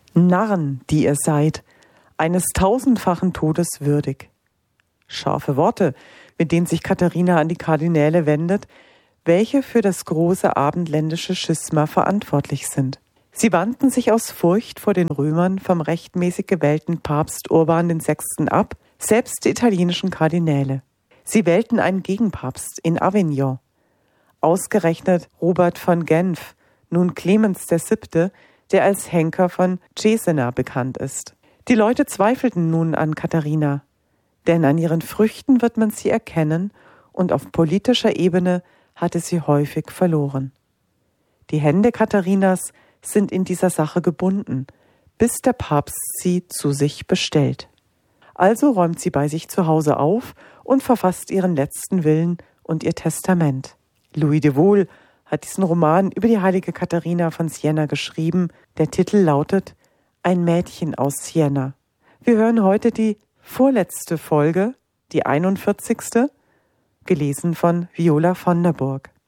Narren, die ihr seid, eines tausendfachen Todes würdig. Scharfe Worte, mit denen sich Katharina an die Kardinäle wendet, welche für das große abendländische Schisma verantwortlich sind. Sie wandten sich aus Furcht vor den Römern vom rechtmäßig gewählten Papst Urban VI. Ab, selbst die italienischen Kardinäle. Sie wählten einen Gegenpapst in Avignon. Ausgerechnet Robert von Genf, nun Clemens VII., der als Henker von Cesena bekannt ist. Die Leute zweifelten nun an Katharina, denn an ihren Früchten wird man sie erkennen und auf politischer Ebene hatte sie häufig verloren. Die Hände Katharinas sind in dieser Sache gebunden, bis der Papst sie zu sich bestellt. Also räumt sie bei sich zu Hause auf und verfasst ihren letzten Willen und ihr Testament. Louis de Wohl hat diesen Roman über die heilige Katharina von Siena geschrieben. Der Titel lautet Ein Mädchen aus Siena. Wir hören heute die vorletzte Folge, die 41., gelesen von Viola von der Burg.